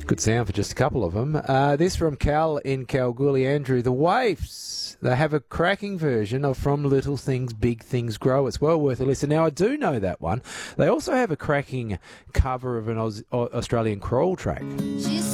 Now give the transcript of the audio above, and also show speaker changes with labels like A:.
A: Good sound for just a couple of them. This from Cal in Kalgoorlie. Andrew, the Waifs, they have a cracking version of From Little Things Big Things Grow. It's well worth a listen. Now, I do know that one. They also have a cracking cover of an Australian Crawl track.